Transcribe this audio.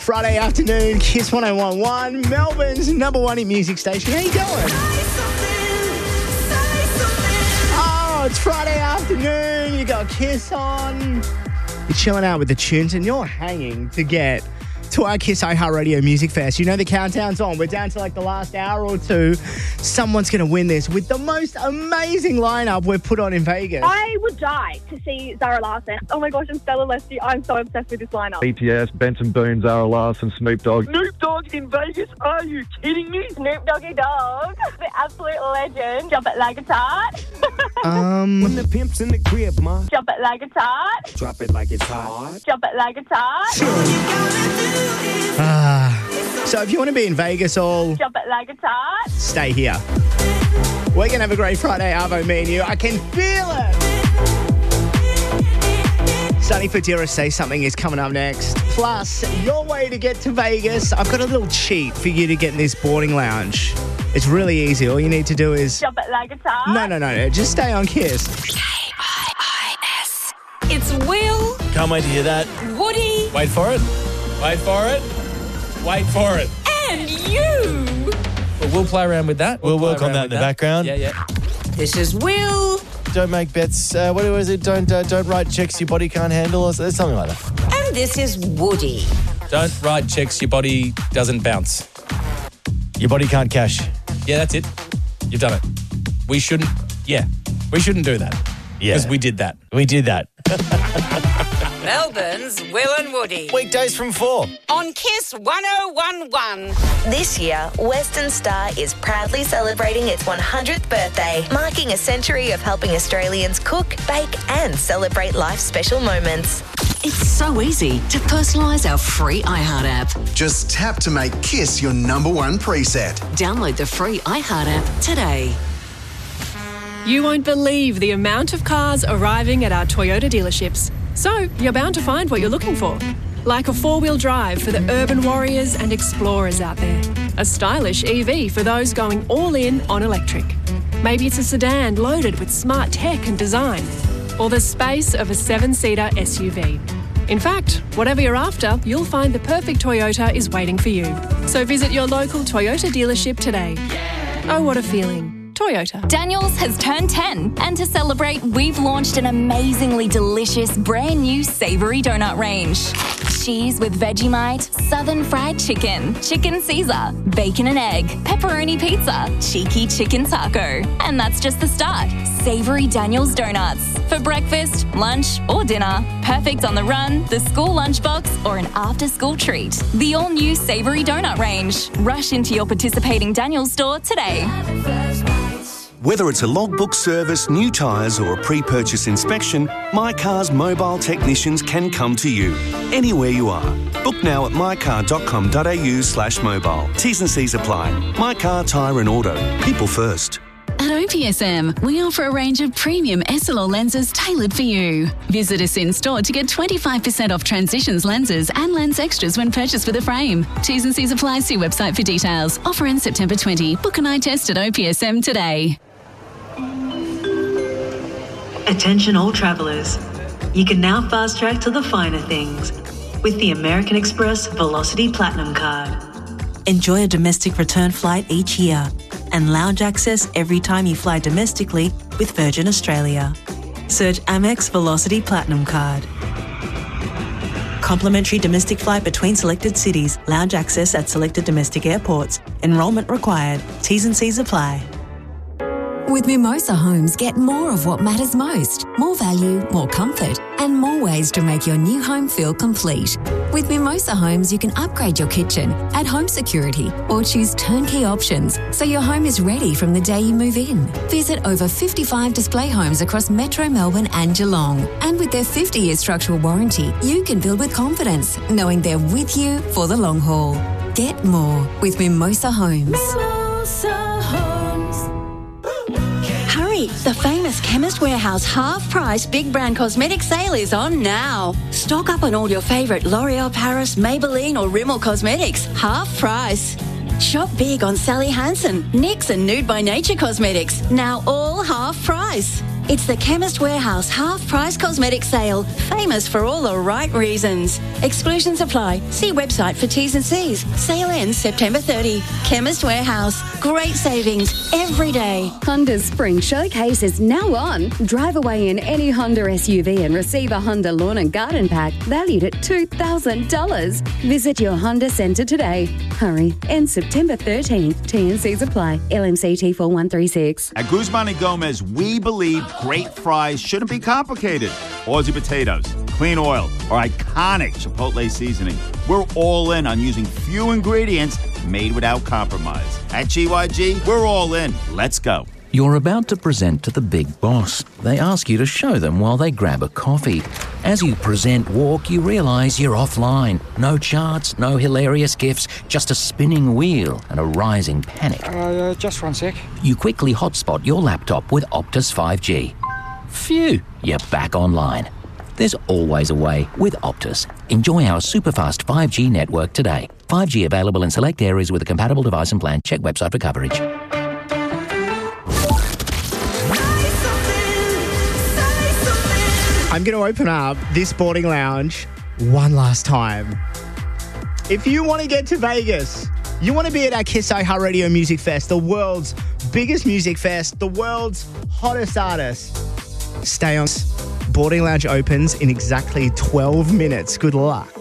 Friday afternoon, Kiss 101.1, Melbourne's number one hit music station. How you going? Oh, it's Friday afternoon. You got Kiss on. You're chilling out with the tunes and you're hanging to get to our Kiss iHeartRadio Music Fest. You know the countdown's on. We're down to like the last hour or two. Someone's going to win this with the most amazing lineup we've put on in Vegas. I would die to see Zara Larsson. Oh my gosh, and Stella Leslie. I'm so obsessed with this lineup. BTS, Benson Boone, Zara Larsson, Snoop Dogg. Snoop Dogg in Vegas? Are you kidding me? Snoop Doggy Dogg, the absolute legend. Jump it like a tart. When the pimp's in the crib, ma. Jump it like a tart. Drop it like it's hot. Jump it like a tart. So if you want to be in Vegas all, Jump it like a tart. stay here. We're going to have a great Friday, Arvo, me and you. I can feel it. Sonny Fodera Say Something is coming up next. Plus, your way to get to Vegas. I've got a little cheat for you to get in this boarding lounge. It's really easy. All you need to do is... Jump it like a tart. No. Just stay on Kiss. K-I-I-S. It's Will, Can't wait to hear that. Woody, Wait for it. Wait for it. Wait for it. and you. Well, we'll play around with that. We'll work on that in the background. Yeah. This is Will, Don't make bets. What was it? Don't write checks your body can't handle or something like that. and this is Woody. Don't write checks your body doesn't bounce. Your body can't cash. Yeah, that's it. You've done it. We shouldn't do that. Yeah. Because we did that. We did that. Melbourne's Will and Woody Weekdays from 4. on Kiss 101.1. This year, Western Star is proudly celebrating its 100th birthday, marking a century of helping Australians cook, bake and celebrate life's special moments. It's so easy to personalise our free iHeart app. Just tap to make Kiss your number one preset. Download the free iHeart app today. You won't believe the amount of cars arriving at our Toyota dealerships. So you're bound to find what you're looking for. Like a four-wheel drive for the urban warriors and explorers out there. A stylish EV for those going all in on electric. Maybe it's a sedan loaded with smart tech and design. Or the space of a 7-seater SUV. In fact, whatever you're after, you'll find the perfect Toyota is waiting for you. So visit your local Toyota dealership today. Oh, what a feeling. Toyota. Daniel's has turned 10, and to celebrate, we've launched an amazingly delicious brand new savoury donut range. Cheese with Vegemite, southern fried chicken, chicken Caesar, bacon and egg, pepperoni pizza, cheeky chicken taco. And that's just the start. Savoury Daniel's Donuts. For breakfast, lunch or dinner. Perfect on the run, the school lunchbox or an after-school treat. The all-new savoury donut range. Rush into your participating Daniel's store today. Whether it's a logbook service, new tyres or a pre-purchase inspection, My Car's mobile technicians can come to you, anywhere you are. Book now at mycar.com.au/mobile. T's and C's apply. My Car, Tyre and Auto. People first. At OPSM, we offer a range of premium SLR lenses tailored for you. Visit us in store to get 25% off Transitions lenses and lens extras when purchased with a frame. T's and C's apply. See website for details. Offer ends September 20. Book an eye test at OPSM today. Attention all travellers. You can now fast track to the finer things with the American Express Velocity Platinum Card. Enjoy a domestic return flight each year and lounge access every time you fly domestically with Virgin Australia. Search Amex Velocity Platinum Card. Complimentary domestic flight between selected cities. Lounge access at selected domestic airports. Enrolment required. T's and C's apply. With Mimosa Homes, get more of what matters most. More value, more comfort, and more ways to make your new home feel complete. With Mimosa Homes, you can upgrade your kitchen, add home security, or choose turnkey options so your home is ready from the day you move in. Visit over 55 display homes across Metro Melbourne and Geelong. And with their 50-year structural warranty, you can build with confidence, knowing they're with you for the long haul. Get more with Mimosa Homes. Mimosa Homes. Hurry! The famous Chemist Warehouse half-price big brand cosmetic sale is on now. Stock up on all your favourite L'Oreal Paris, Maybelline or Rimmel cosmetics. Half price. Shop big on Sally Hansen, NYX and Nude by Nature cosmetics. Now all half price. It's the Chemist Warehouse half-price cosmetic sale, famous for all the right reasons. Exclusions apply. See website for T's and C's. Sale ends September 30. Chemist Warehouse. Great savings every day. Honda's Spring Showcase is now on. Drive away in any Honda SUV and receive a Honda Lawn and Garden Pack valued at $2,000. Visit your Honda Centre today. Hurry. Ends September 13th. T&Cs apply. LMCT 4136. At Guzman & Gomez, we believe great fries shouldn't be complicated. Aussie potatoes, clean oil, or iconic Chipotle seasoning. We're all in on using few ingredients made without compromise. At GYG, we're all in. Let's go. You're about to present to the big boss. They ask you to show them while they grab a coffee. As you present walk, you realise you're offline. No charts, no hilarious gifs, just a spinning wheel and a rising panic. Just 1 sec. You quickly hotspot your laptop with Optus 5G. Phew, you're back online. There's always a way with Optus. Enjoy our superfast 5G network today. 5G available in select areas with a compatible device and plan. Check website for coverage. I'm going to open up this boarding lounge one last time. If you want to get to Vegas, you want to be at our Kiss iHeartRadio Music Fest, the world's biggest music fest, the world's hottest artists. Stay on. Boarding lounge opens in exactly 12 minutes. Good luck.